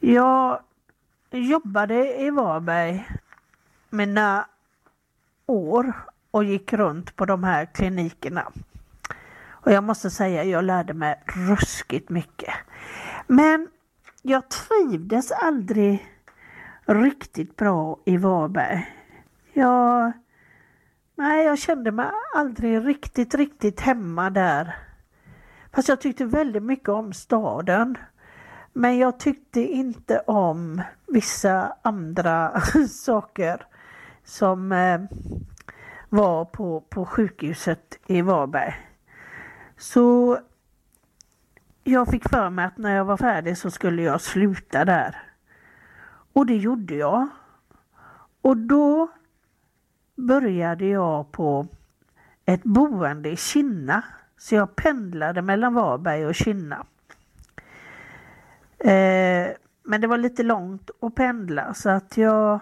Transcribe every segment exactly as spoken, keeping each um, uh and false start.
Jag jobbade i Varberg mina år och gick runt på de här klinikerna. Och jag måste säga, jag lärde mig ruskigt mycket. Men jag trivdes aldrig riktigt bra i Varberg. Jag, nej, jag kände mig aldrig riktigt, riktigt hemma där. Fast jag tyckte väldigt mycket om staden. Men jag tyckte inte om vissa andra saker som eh, var på, på sjukhuset i Varberg. Så jag fick för mig att när jag var färdig så skulle jag sluta där. Och det gjorde jag. Och då började jag på ett boende i Kinna. Så jag pendlade mellan Varberg och Kinna. Eh, men det var lite långt att pendla, så att jag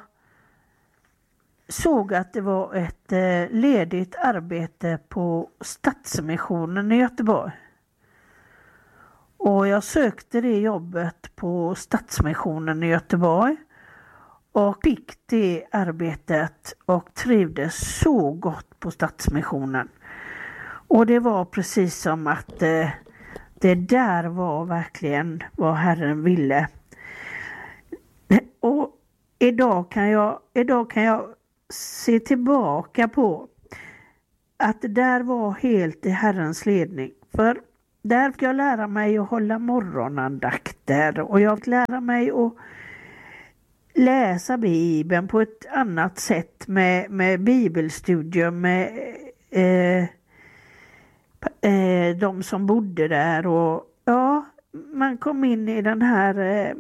såg att det var ett eh, ledigt arbete på Stadsmissionen i Göteborg. Och jag sökte det jobbet på Stadsmissionen i Göteborg och fick det arbetet och trivdes så gott på Stadsmissionen. Och det var precis som att eh, det där var verkligen vad Herren ville. Och idag kan jag, idag kan jag se tillbaka på att det där var helt i Herrens ledning. För där fick jag lära mig att hålla morgonandakter och jag fick lära mig att läsa Bibeln på ett annat sätt med, med bibelstudium med eh, eh, de som bodde där. Och ja, man kom in i den här eh,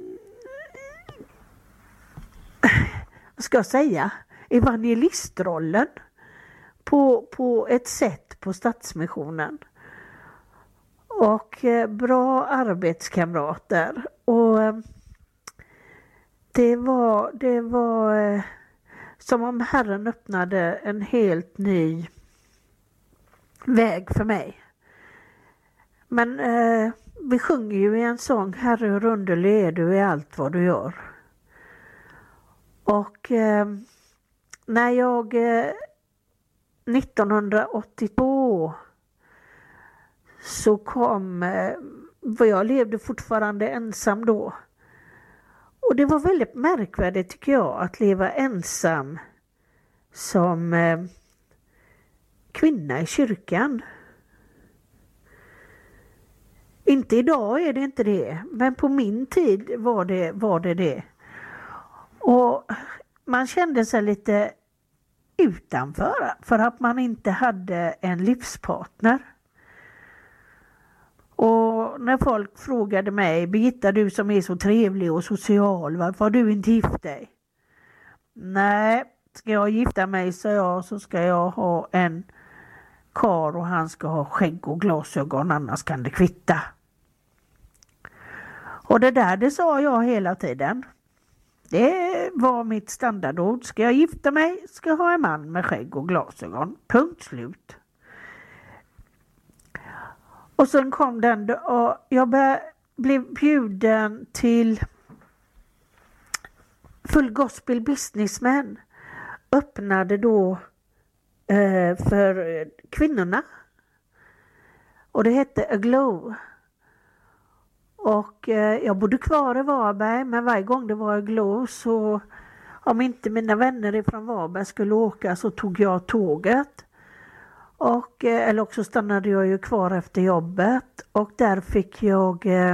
vad ska jag säga, evangelistrollen på, på ett sätt på Stadsmissionen. Och eh, bra arbetskamrater. Och eh, det var, det var eh, som om Herren öppnade en helt ny väg för mig. Men eh, vi sjunger ju i en sång, Herre hur underlig är du i allt vad du gör. Och eh, när jag eh, nittonhundraåttiotvå så kom, eh, för jag levde fortfarande ensam då. Och det var väldigt märkvärdigt tycker jag att leva ensam som eh, kvinna i kyrkan. Inte idag är det inte det, men på min tid var det var det, det. Och man kände sig lite utanför för att man inte hade en livspartner. Och när folk frågade mig, Birgitta, du som är så trevlig och social, varför har du inte gift dig? Nej, ska jag gifta mig så, jag, så ska jag ha en kar och han ska ha skägg och glasögon, annars kan det kvitta. Och det där, det sa jag hela tiden. Det var mitt standardord. Ska jag gifta mig ska jag ha en man med skägg och glasögon. Punkt slut. Och sen kom den och jag blev bjuden till Full Gospel Businessman. Öppnade då eh, för kvinnorna. Och det hette Aglow. Och eh, jag bodde kvar i Varberg, men varje gång det var Aglow så om inte mina vänner ifrån Varberg skulle åka så tog jag tåget. Och, eh, eller också stannade jag ju kvar efter jobbet och där fick jag eh,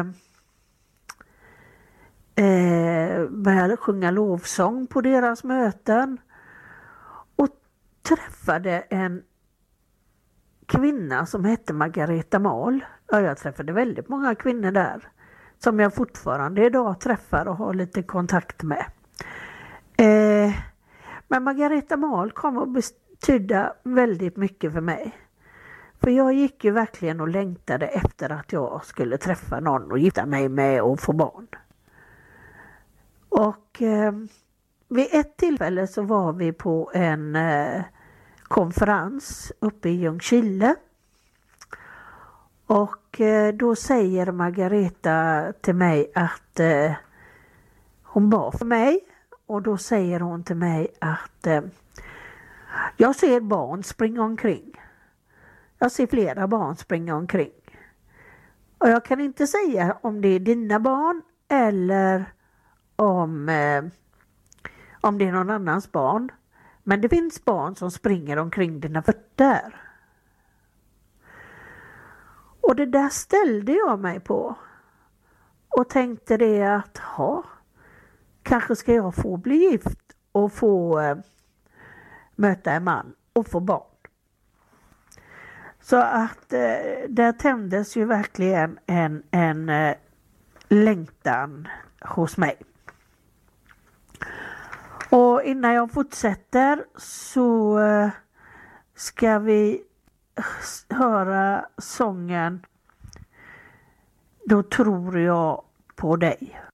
eh, börja sjunga lovsång på deras möten. Och träffade en kvinna som hette Margareta Mahl. Ja, jag träffade väldigt många kvinnor där som jag fortfarande idag träffar och har lite kontakt med. Eh, men Margareta Mahl kom att betyda väldigt mycket för mig. För jag gick ju verkligen och längtade efter att jag skulle träffa någon och gifta mig med och få barn. Och eh, vid ett tillfälle så var vi på en eh, konferens uppe i Ljungskile. Och eh, då säger Margareta till mig att eh, hon bad för mig och då säger hon till mig att eh, jag ser barn springa omkring. Jag ser flera barn springa omkring. Och jag kan inte säga om det är dina barn eller om, eh, om det är någon annans barn. Men det finns barn som springer omkring dina fötter. Och det där ställde jag mig på. Och tänkte det att ha, kanske ska jag få bli gift och få eh, möta en man och få barn. Så att eh, där tändes ju verkligen en, en eh, längtan hos mig. Och innan jag fortsätter så eh, ska vi höra sången Då tror jag på dig.